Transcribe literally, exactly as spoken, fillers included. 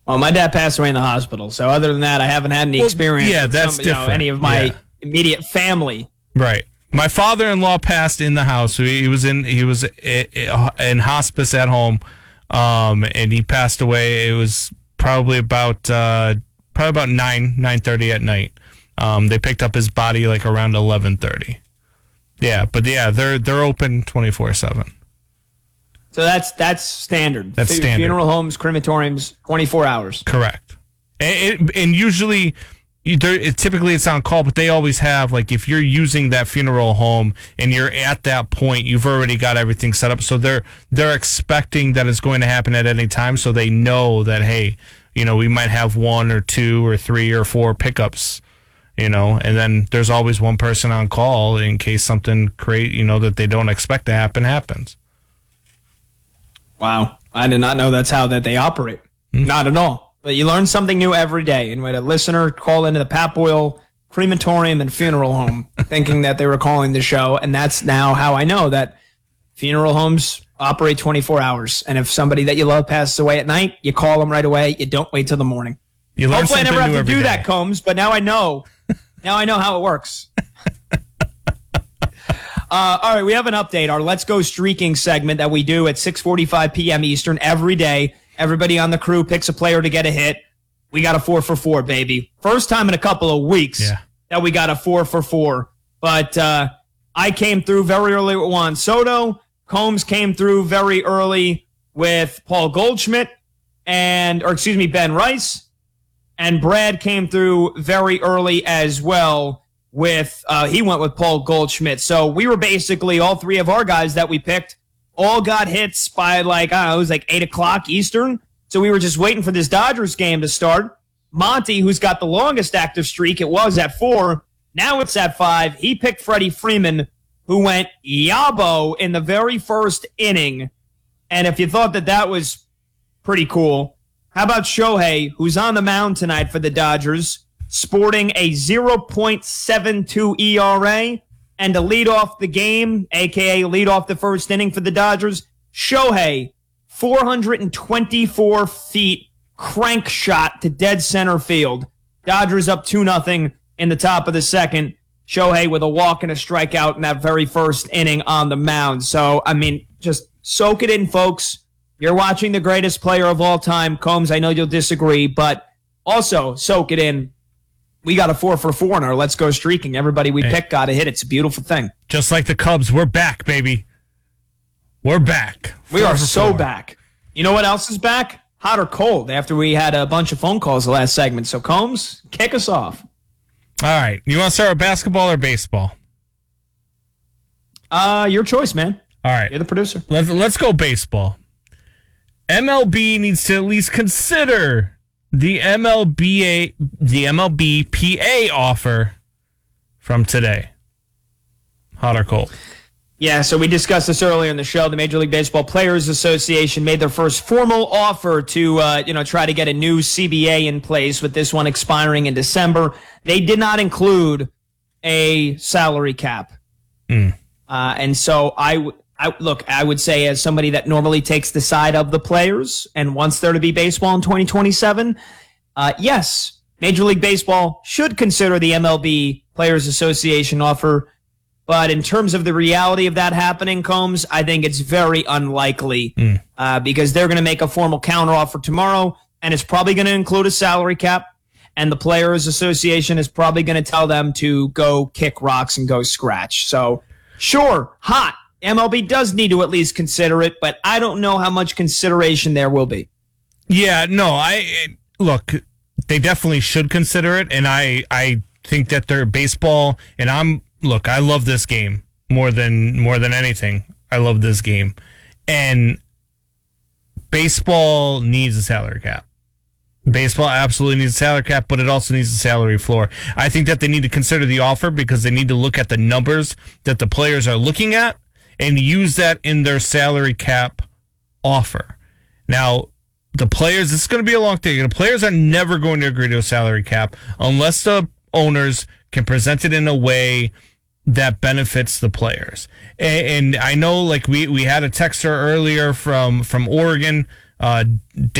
Well, my dad passed away in the hospital, so other than that, I haven't had any Well, experience yeah, with that's some, you know, different. any of my Yeah. immediate family. Right. My father-in-law passed in the house. He was in he was in hospice at home, um, and he passed away. It was probably about uh, probably about nine nine thirty at night. Um, they picked up his body like around eleven thirty. Yeah, but yeah, they're they're open twenty-four seven. So that's that's standard. That's F- standard. Funeral homes, crematoriums, twenty-four hours. Correct. And, it, and usually, you, there, it, typically it's on call, but they always have, like, if you're using that funeral home and you're at that point, you've already got everything set up. So they're they're expecting that it's going to happen at any time, so they know that, hey, you know, we might have one or two or three or four pickups, you know, and then there's always one person on call in case something create, you know, that they don't expect to happen happens. Wow. I did not know that's how that they operate. Mm-hmm. Not at all. But you learn something new every day. And when a listener called into the Pat Boyle crematorium and funeral home thinking that they were calling the show, and that's now how I know that funeral homes operate twenty-four hours. And if somebody that you love passes away at night, you call them right away. You don't wait till the morning. You learn Hopefully I something never have new to every do day. that, Combs, but now I know. Now I know how it works. Uh, all right, we have an update. Our Let's Go Streaking segment that we do at six forty-five p.m. Eastern every day. Everybody on the crew picks a player to get a hit. We got a four for four, baby. First time in a couple of weeks Yeah. that we got a four for four. But uh, I came through very early with Juan Soto. Combs came through very early with Paul Goldschmidt and, or excuse me, Ben Rice. And Brad came through very early as well with, uh, he went with Paul Goldschmidt. So we were basically, all three of our guys that we picked all got hits by like, I don't know, it was like eight o'clock Eastern. So we were just waiting for this Dodgers game to start. Monty, who's got the longest active streak, it was at four. Now it's at five. He picked Freddie Freeman, who went Yabo in the very first inning. And if you thought that that was pretty cool, how about Shohei, who's on the mound tonight for the Dodgers, sporting a oh point seven two E R A, and to lead off the game, a k a lead off the first inning for the Dodgers, Shohei, four hundred twenty-four feet, crank shot to dead center field. Dodgers up two nothing in the top of the second. Shohei with a walk and a strikeout in that very first inning on the mound. So, I mean, just soak it in, folks. You're watching the greatest player of all time. Combs, I know you'll disagree, but also soak it in. We got a four for four in our Let's Go Streaking. Everybody we Hey. picked got a hit. It's a beautiful thing. Just like the Cubs, we're back, baby. We're back. We Four are for so four. back. You know what else is back? Hot or cold after we had a bunch of phone calls the last segment. So, Combs, kick us off. All right. You want to start with basketball or baseball? Uh, your choice, man. All right. You're the producer. Let's let's go baseball. M L B needs to at least consider the M L B A the M L B P A offer from today. Hot or cold? Yeah, so we discussed this earlier in the show. The Major League Baseball Players Association made their first formal offer to, uh, you know, try to get a new C B A in place with this one expiring in December. They did not include a salary cap. Mm. Uh, and so I, w- I look, I would say as somebody that normally takes the side of the players and wants there to be baseball in twenty twenty-seven, uh, yes, Major League Baseball should consider the M L B Players Association offer. But in terms of the reality of that happening, Combs, I think it's very unlikely Mm. uh, because they're going to make a formal counteroffer tomorrow, and it's probably going to include a salary cap. And the Players Association is probably going to tell them to go kick rocks and go scratch. So, sure, hot. M L B does need to at least consider it, but I don't know how much consideration there will be. Yeah, no, I look, they definitely should consider it, and I I think that their baseball and I'm look, I love this game more than more than anything. I love this game. And baseball needs a salary cap. Baseball absolutely needs a salary cap, but it also needs a salary floor. I think that they need to consider the offer because they need to look at the numbers that the players are looking at and use that in their salary cap offer. Now, the players, this is going to be a long thing. The players are never going to agree to a salary cap unless the owners can present it in a way that benefits the players. And, and I know, like, we, we had a texter earlier from, from Oregon, uh,